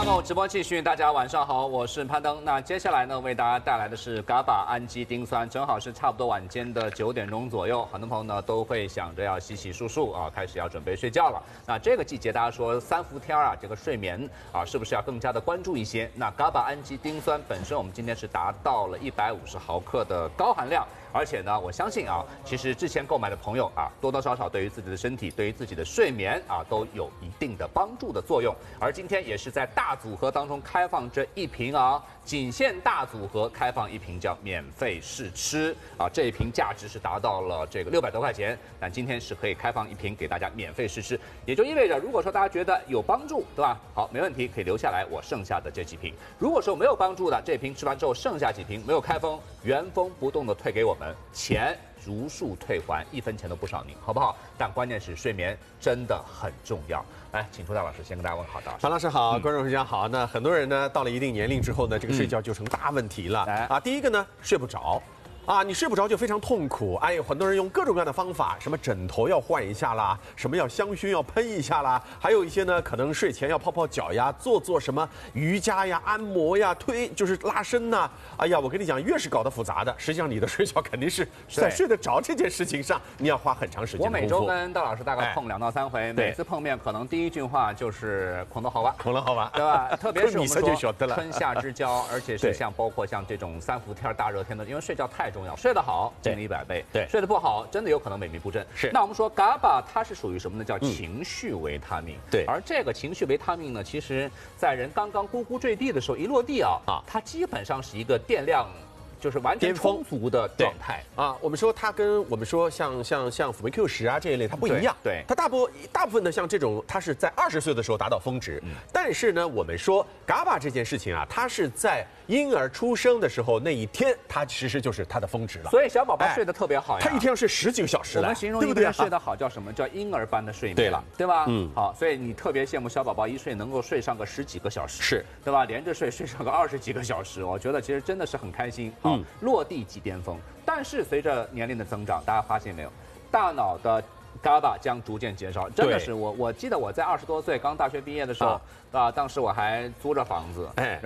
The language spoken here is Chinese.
后直播继续，大家晚上好，我是攀登。那接下来呢，为大家带来的是 GABA 氨基丁酸，正好是差不多晚间的9点钟左右，很多朋友呢都会想着要洗洗漱漱啊，开始要准备睡觉了。那这个季节大家说3伏天啊，这个睡眠啊是不是要更加的关注一些？那 GABA 氨基丁酸本身我们今天是达到了150毫克的高含量。 而且呢，我相信啊，其实之前购买的朋友啊，多多少少对于自己的身体、对于自己的睡眠啊，都有一定的帮助的作用。而今天也是在大组合当中开放这一瓶啊，仅限大组合开放一瓶叫免费试吃啊，这一瓶价值是达到了这个600多块钱，但今天是可以开放一瓶给大家免费试吃，也就意味着如果说大家觉得有帮助，对吧？好，没问题，可以留下来我剩下的这几瓶。如果说没有帮助的，这瓶吃完之后剩下几瓶没有开封，原封不动的退给我们。 钱如数退还，1分钱都不少您，好不好？但关键是睡眠真的很重要。来，请出大老师先跟大家问好，大老师。 常老师好，观众朋友好。那很多人呢，到了一定年龄之后呢，这个睡觉就成大问题了啊。第一个呢，睡不着。 啊，你睡不着就非常痛苦。哎呦，很多人用各种各样的方法，什么枕头要换一下啦，什么要香薰要喷一下啦，还有一些呢，可能睡前要泡泡脚呀，做什么瑜伽呀、按摩呀、就是拉伸呐。哎呀，我跟你讲，越是搞得复杂的，实际上你的睡觉肯定是在睡得着这件事情上，你要花很长时间的功夫。 我每周跟大老师大概碰2到3回，每次碰面可能第一句话就是“孔德好吧”， 孔德好吧， 对吧？特别是我们说春夏之交，而且是包括像这种3伏天、大热天的，因为睡觉太重要，睡得好精力100倍，对，睡得不好真的有可能萎靡不振。是，那我们说 GABA 它是属于什么呢？叫情绪维他命。对，而这个情绪维他命呢，其实在人刚刚咕咕坠地的时候，一落地它基本上是一个电量。 就是完全充足的状态啊！我们说它跟我们说像辅酶 Q10啊这一类它不一样， 对， 它大部分的像这种，它是在20岁的时候达到峰值，但是呢，我们说 GABA 这件事情啊，它是在婴儿出生的时候那一天，它其实就是它的峰值了。 所以小宝宝睡得特别好呀， 他一天要睡10几个小时， 我们形容一个人睡得好叫什么？叫婴儿般的睡眠，对了，对吧？好，所以你特别羡慕小宝宝一睡能够睡上个10几个小时，是，对吧？连着睡上个20几个小时，我觉得其实真的是很开心。落地即巅峰，但是随着年龄的增长，大家发现没有，大脑的 GABA 将逐渐减少。真的是我记得我在20多岁刚大学毕业的时候，当时我还租着房子，